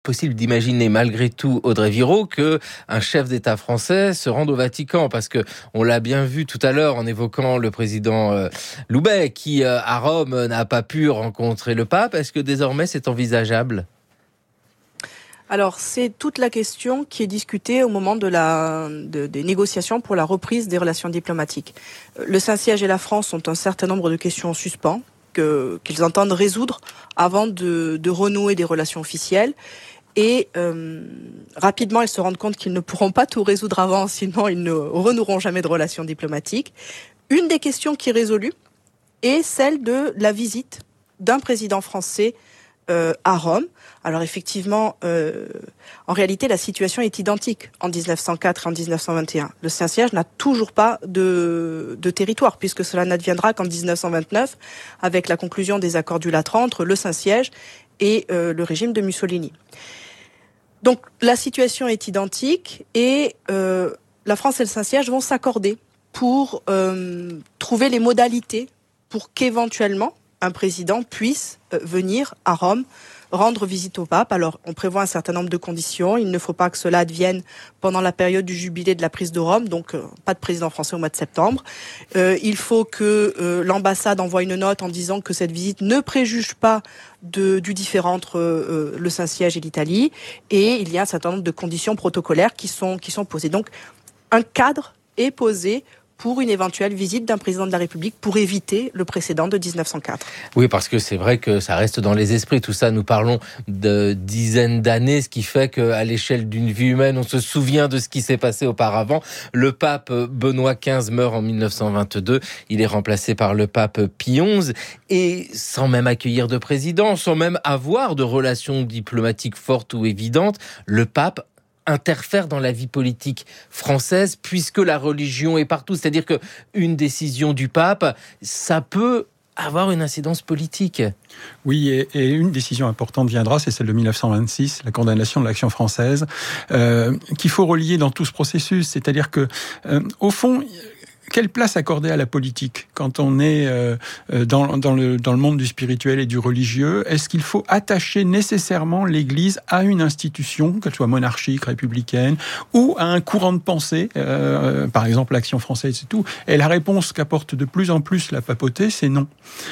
Possible d'imaginer malgré tout, Audrey Viraud, que un chef d'État français se rende au Vatican, parce que on l'a bien vu tout à l'heure en évoquant le président Loubet, qui à Rome n'a pas pu rencontrer le pape. Est-ce que désormais c'est envisageable ? Alors, c'est toute la question qui est discutée au moment des négociations pour la reprise des relations diplomatiques. Le Saint-Siège et la France ont un certain nombre de questions en suspens qu'ils entendent résoudre avant de renouer des relations officielles. Et rapidement, ils se rendent compte qu'ils ne pourront pas tout résoudre avant, sinon ils ne renoueront jamais de relations diplomatiques. Une des questions qui est résolue est celle de la visite d'un président français à Rome. Alors effectivement, en réalité, la situation est identique en 1904 et en 1921. Le Saint-Siège n'a toujours pas de territoire, puisque cela n'adviendra qu'en 1929, avec la conclusion des accords du Latran entre le Saint-Siège et le régime de Mussolini. Donc la situation est identique et la France et le Saint-Siège vont s'accorder pour trouver les modalités pour qu'éventuellement un président puisse venir à Rome rendre visite au pape. Alors, on prévoit un certain nombre de conditions. Il ne faut pas que cela advienne pendant la période du jubilé de la prise de Rome, donc pas de président français au mois de septembre. Il faut que l'ambassade envoie une note en disant que cette visite ne préjuge pas du différend entre le Saint-Siège et l'Italie. Et il y a un certain nombre de conditions protocolaires qui sont posées. Donc, un cadre est posé pour une éventuelle visite d'un président de la République pour éviter le précédent de 1904. Oui, parce que c'est vrai que ça reste dans les esprits. Tout ça, nous parlons de dizaines d'années, ce qui fait qu'à l'échelle d'une vie humaine, on se souvient de ce qui s'est passé auparavant. Le pape Benoît XV meurt en 1922. Il est remplacé par le pape Pie XI. Et sans même accueillir de président, sans même avoir de relations diplomatiques fortes ou évidentes, le pape interfère dans la vie politique française, puisque la religion est partout. C'est-à-dire qu'une décision du pape, ça peut avoir une incidence politique. Oui, et une décision importante viendra, c'est celle de 1926, la condamnation de l'Action française, qu'il faut relier dans tout ce processus. C'est-à-dire que, au fond, quelle place accorder à la politique quand on est dans le monde du spirituel et du religieux ? Est-ce qu'il faut attacher nécessairement l'Église à une institution, qu'elle soit monarchique, républicaine, ou à un courant de pensée, par exemple l'Action française et tout ? Et la réponse qu'apporte de plus en plus la papauté, c'est non.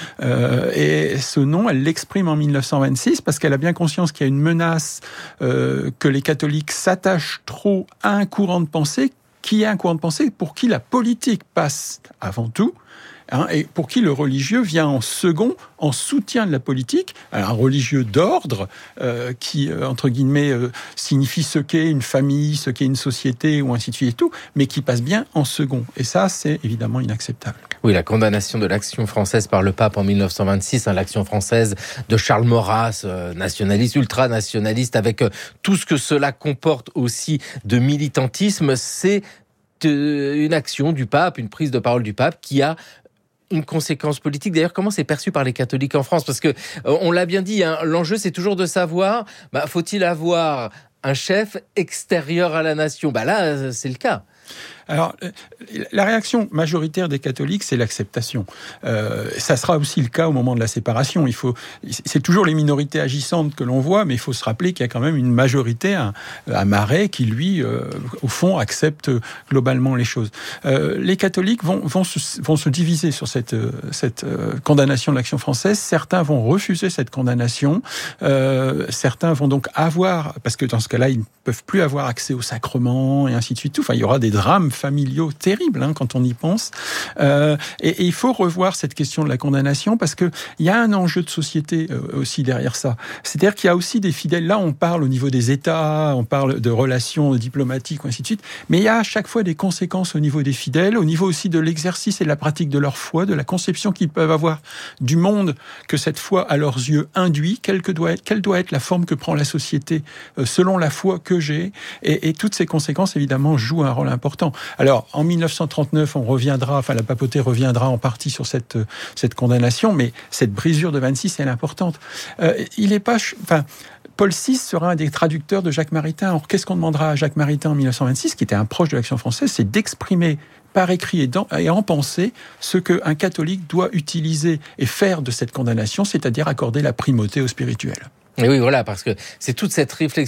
Et ce non, elle l'exprime en 1926 parce qu'elle a bien conscience qu'il y a une menace que les catholiques s'attachent trop à un courant de pensée qui est un courant de pensée pour qui la politique passe avant tout, et pour qui le religieux vient en second, en soutien de la politique. Alors, un religieux d'ordre qui, entre guillemets, signifie ce qu'est une famille, ce qu'est une société, ou ainsi de suite et tout, mais qui passe bien en second. Et ça, c'est évidemment inacceptable. Oui, la condamnation de l'Action française par le pape en 1926, l'Action française de Charles Maurras, nationaliste, ultranationaliste, avec tout ce que cela comporte aussi de militantisme, c'est une action du pape, une prise de parole du pape qui a une conséquence politique. D'ailleurs, comment c'est perçu par les catholiques en France ? Parce que, on l'a bien dit, l'enjeu c'est toujours de savoir, faut-il avoir un chef extérieur à la nation ? Là, c'est le cas. Alors, la réaction majoritaire des catholiques, c'est l'acceptation. Ça sera aussi le cas au moment de la séparation. C'est toujours les minorités agissantes que l'on voit, mais il faut se rappeler qu'il y a quand même une majorité à Marais qui, lui, au fond, accepte globalement les choses. Les catholiques vont se diviser sur cette condamnation de l'Action française. Certains vont refuser cette condamnation. Certains vont donc parce que dans ce cas-là, ils ne peuvent plus avoir accès aux sacrements et ainsi de suite. Enfin, il y aura des drames familiaux terribles quand on y pense. Et il faut revoir cette question de la condamnation parce qu'il y a un enjeu de société aussi derrière ça. C'est-à-dire qu'il y a aussi des fidèles. Là, on parle au niveau des États, on parle de relations diplomatiques, ainsi de suite. Mais il y a à chaque fois des conséquences au niveau des fidèles, au niveau aussi de l'exercice et de la pratique de leur foi, de la conception qu'ils peuvent avoir du monde que cette foi, à leurs yeux, induit. Quelle doit être la forme que prend la société selon la foi que j'ai. Et toutes ces conséquences, évidemment, jouent un rôle important. Alors, en 1939, la papauté reviendra en partie sur cette condamnation, mais cette brisure de 26, elle est importante. Paul VI sera un des traducteurs de Jacques Maritain. Alors, qu'est-ce qu'on demandera à Jacques Maritain en 1926, qui était un proche de l'Action française ? C'est d'exprimer par écrit et en pensée ce qu'un catholique doit utiliser et faire de cette condamnation, c'est-à-dire accorder la primauté au spirituel. Et oui, voilà, parce que c'est toute cette réflexion